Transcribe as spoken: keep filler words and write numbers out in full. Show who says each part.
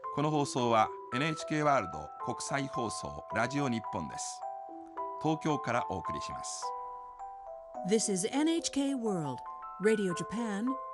Speaker 1: この放送は エヌエイチケー ワールド国際放送ラジオ日本です。東京からお送りします。
Speaker 2: This is エヌエイチケー World Radio Japan